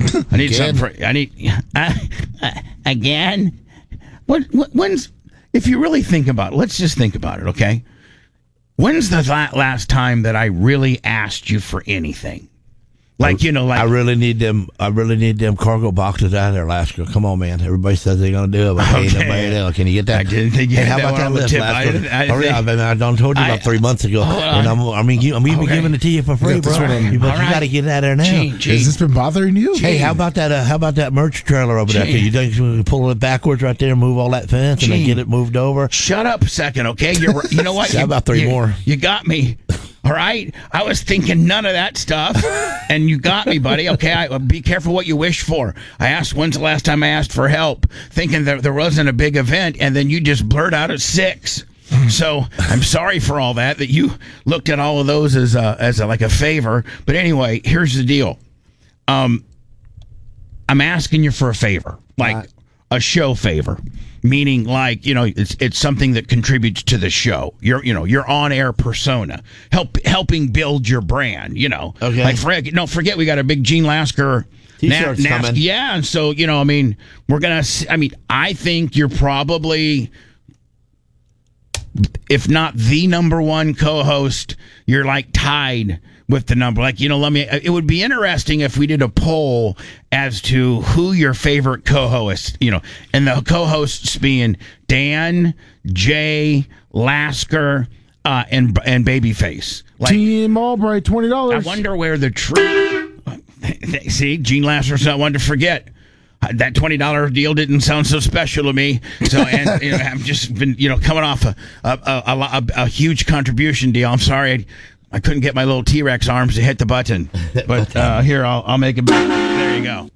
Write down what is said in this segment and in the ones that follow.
I need something. Again. When's? If you really think about it, let's just think about it, okay? When's the last time that I really asked you for anything? Like, I really need them cargo boxes out of there, Lasker. Come on, man. Everybody says they're going to do it, but ain't nobody else. Can you get that? I didn't think you hey, had how about that that list, Lasker? I done told you about 3 months ago. And I'm even giving it to you for free, bro. But you got to get it out of there now. Has this been bothering you? Hey, how about that merch trailer over there? Can you pull it backwards right there, move all that fence, and then get it moved over? Shut up a second, okay? You know what? How about three more? You got me. All right, I was thinking none of that stuff, and you got me, buddy. Okay, be careful what you wish for. I asked, when's the last time I asked for help, thinking that there wasn't a big event, and then you just blurt out at 6. So I'm sorry for all that you looked at all of those as like a favor. But anyway, here's the deal. I'm asking you for a favor, like a show favor. Meaning, like, it's something that contributes to the show. Your on-air persona, helping build your brand. Okay. Like, don't forget, we got a big Gene Lasker T-shirts coming. Yeah, and so we're gonna. I think you're probably, if not the number one co-host, you're like tied with the number. Like, it would be interesting if we did a poll as to who your favorite co-host, and the co-hosts being Dan, Jay, Lasker, and Babyface. Like, Team Albright, $20. I wonder where the true. See, Gene Lasker's not one to forget. That $20 deal didn't sound so special to me. So, and I've just been, coming off a huge contribution deal. I'm sorry. I couldn't get my little T-Rex arms to hit the button, but here I'll make it. There you go.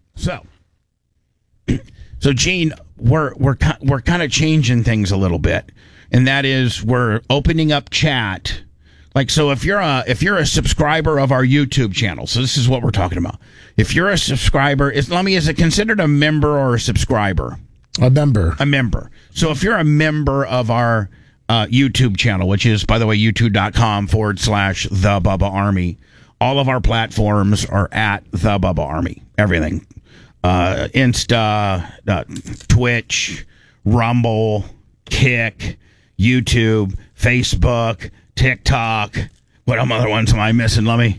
So Gene, we're kind of changing things a little bit, and that is we're opening up chat. Like, so if you're a subscriber of our YouTube channel, so this is what we're talking about. If you're a subscriber, is it considered a member or a subscriber? A member. A member. So if you're a member of our YouTube channel, which is, by the way, youtube.com/The Bubba Army. All of our platforms are at The Bubba Army. Everything. Insta, Twitch, Rumble, Kick, YouTube, Facebook, TikTok. What other ones am I missing, Lummy?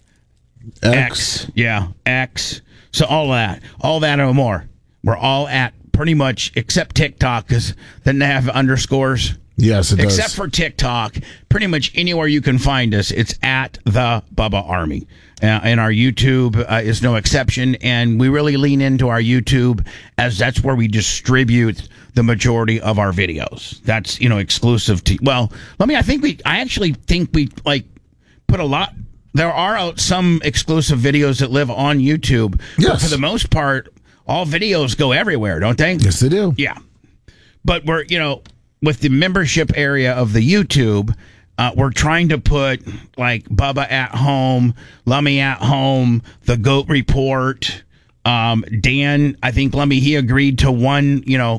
X. Yeah, X. So all that and more. We're all at pretty much, except TikTok, because then they have underscores. Yes, it does. Except for TikTok, pretty much anywhere you can find us, it's at The Bubba Army. And our YouTube is no exception. And we really lean into our YouTube as that's where we distribute the majority of our videos. That's, exclusive to, I actually think we put a lot. There are some exclusive videos that live on YouTube. Yes. But for the most part, all videos go everywhere, don't they? Yes, they do. Yeah. But we're, with the membership area of the YouTube, we're trying to put like Bubba at Home, Lummy at Home, The Goat Report. Dan, I think Lummy, he agreed to one,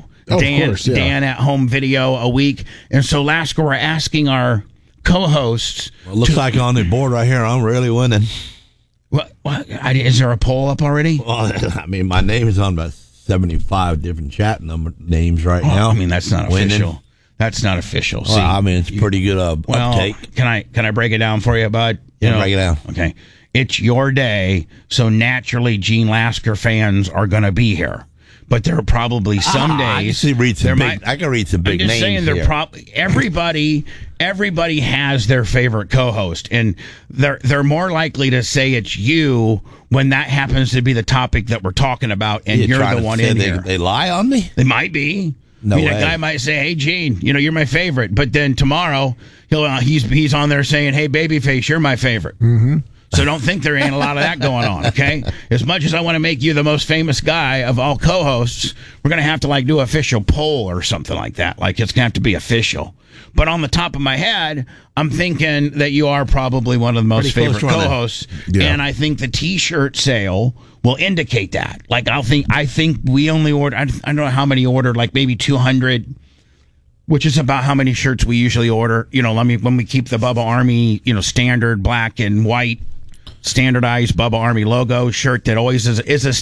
Dan at Home video a week. And so Lasker, we're asking our co-hosts. Well, it looks like on the board right here, I'm really winning. What? Is there a poll up already? Well, my name is on about 75 different chat names right now. That's not official. That's not official. See, it's pretty good uptake. Can I break it down for you, bud? Break it down. Okay. It's your day, so naturally Gene Lasker fans are going to be here. But there are probably some days. I can read some big names. I'm just saying, everybody has their favorite co-host, and they're more likely to say it's you when that happens to be the topic that we're talking about, and you're the one in here. They lie on me? They might be. No way. A guy might say, "Hey, Gene, you're my favorite," but then tomorrow he's on there saying, "Hey, Babyface, you're my favorite." Mm-hmm. So don't think there ain't a lot of that going on, okay? As much as I want to make you the most famous guy of all co-hosts, we're going to have to do an official poll or something like that. Like, it's going to have to be official. But on the top of my head, I'm thinking that you are probably one of the most favorite co-hosts. Yeah. And I think the T-shirt sale will indicate that. Like, I think we only ordered, I don't know how many ordered, like maybe 200, which is about how many shirts we usually order. When we keep the Bubba Army, standard black and white, standardized Bubba Army logo shirt that always is a